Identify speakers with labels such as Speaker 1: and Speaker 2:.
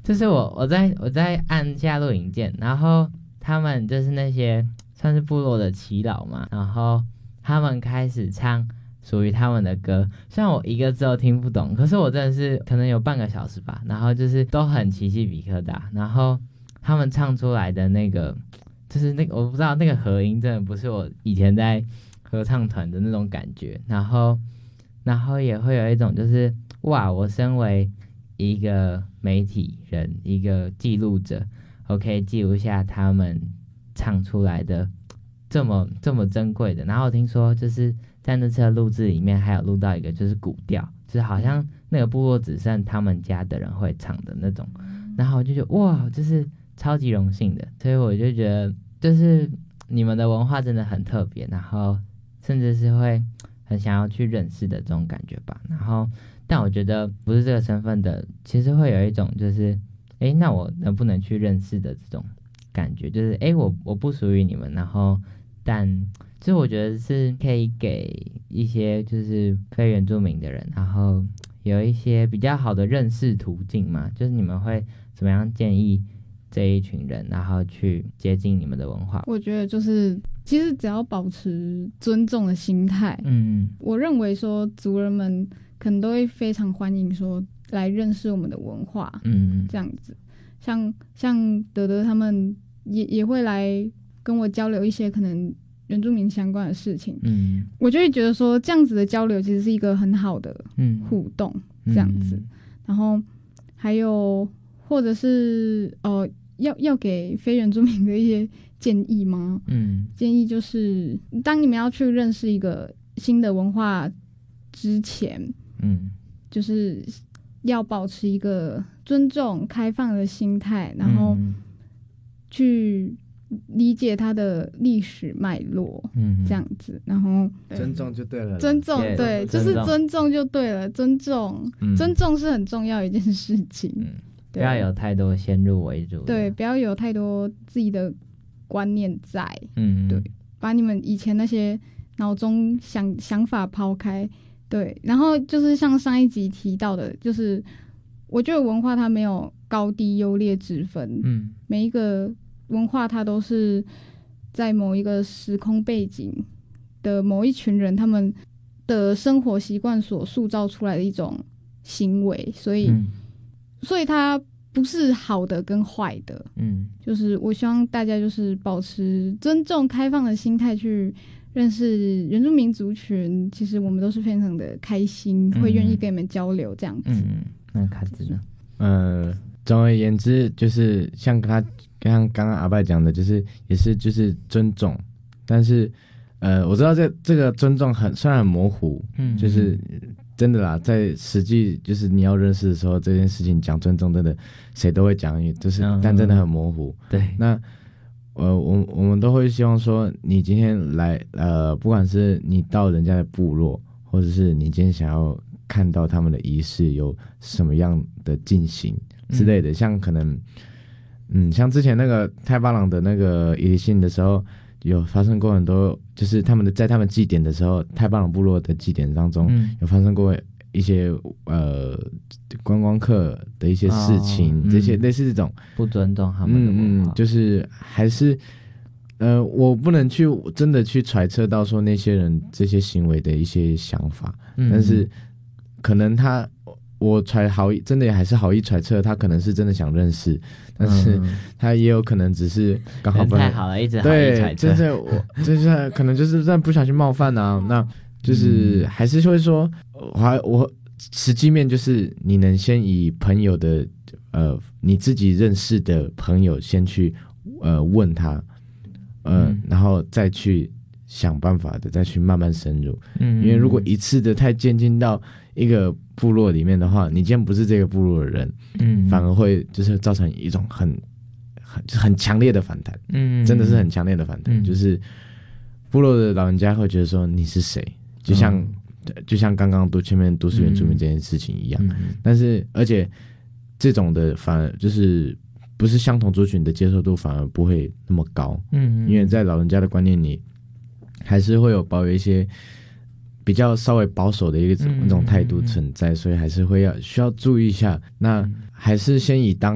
Speaker 1: 就是我在按下录影键，然后他们就是那些算是部落的耆老嘛，然后他们开始唱属于他们的歌，虽然我一个字都听不懂，可是我真的是可能有半个小时吧，然后就是都很起鸡皮疙瘩，然后他们唱出来的那个就是那个我不知道那个和音真的不是我以前在合唱团的那种感觉，然后也会有一种就是哇，我身为一个媒体人，一个记录者，我可以记录下他们唱出来的这么珍贵的。然后听说就是在那次的录制里面还有录到一个就是古调，就是好像那个部落只剩他们家的人会唱的那种，然后我就觉得哇，就是超级荣幸的，所以我就觉得就是你们的文化真的很特别，然后甚至是会很想要去认识的这种感觉吧。然后但我觉得不是这个身份的，其实会有一种就是那我能不能去认识的这种感觉，就是我不属于你们，然后但就是我觉得是可以给一些就是非原住民的人，然后有一些比较好的认识途径嘛，就是你们会怎么样建议这一群人然后去接近你们的文化？
Speaker 2: 我觉得就是其实只要保持尊重的心态，我认为说族人们可能都会非常欢迎说来认识我们的文化，这样子。像德德他们也会来跟我交流一些可能原住民相关的事情，我就会觉得说这样子的交流其实是一个很好的互动，这样子。然后还有或者是要给非原住民的一些建议吗？建议就是当你们要去认识一个新的文化之前，就是要保持一个尊重开放的心态，然后去理解它的历史脉络，这样子，然后
Speaker 3: 尊重就对了，
Speaker 2: 尊重对，就是尊重就对了，尊重是很重要一件事情，
Speaker 1: 不要有太多先入为主，
Speaker 2: 对，不要有太多自己的观念在，对，把你们以前那些脑中想法抛开，对，然后就是像上一集提到的，就是我觉得文化它没有高低优劣之分，每一个文化它都是在某一个时空背景的某一群人他们的生活习惯所塑造出来的一种行为，所以它不是好的跟坏的，就是我希望大家就是保持尊重开放的心态去认识原住民族群，其实我们都是非常的开心，会愿意跟你们交流这样子。
Speaker 1: 那卡子呢？
Speaker 3: 总而言之，就是像刚刚阿拜讲的，就是也是就是尊重，但是我知道这个尊重虽然很模糊，就是真的啦，在实际就是你要认识的时候，这件事情讲尊重真的谁都会讲，就是但真的很模糊。
Speaker 1: 对，
Speaker 3: 那我们都会希望说，你今天来不管是你到人家的部落，或者是你今天想要看到他们的仪式有什么样的进行之类的，像可能像之前那个太巴朗的那个伊犁信的时候，有发生过很多，就是在他们祭典的时候，太巴朗部落的祭典当中，有发生过一些观光客的一些事情，这些类似这种
Speaker 1: 不尊重他们的文化，
Speaker 3: 就是还是我不能去真的去揣测到说那些人这些行为的一些想法，但是可能我真的还是好意揣测，他可能是真的想认识，但是他也有可能只是刚好
Speaker 1: 太好了，一直好意揣测，
Speaker 3: 对，就是可能就是在不小心冒犯啊，那就是还是会说，我实际面就是你能先以朋友的你自己认识的朋友先去问他，然后再去想办法的再去慢慢深入，因为如果一次的太渐进到一个部落里面的话，你既然不是这个部落的人，反而会就是造成一种很强烈的反弹，真的是很强烈的反弹，就是部落的老人家会觉得说你是谁，就像刚刚前面都市原住民这件事情一样，但是而且这种的反而就是不是相同族群的接受度反而不会那么高，因为在老人家的观念里还是会有保有一些比较稍微保守的一种态度存在，所以还是需要注意一下。那还是先以当